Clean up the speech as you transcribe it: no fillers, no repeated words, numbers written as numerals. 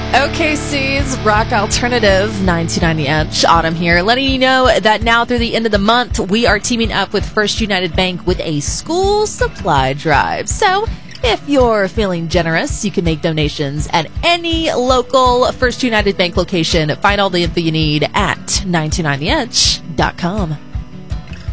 OKC's Rock Alternative 929 The Edge. Autumn here, letting you know that now through the end of the month, we are teaming up with First United Bank with a school supply drive. So if you're feeling generous, you can make donations at any local First United Bank location. Find all the info you need at 929theedge.com.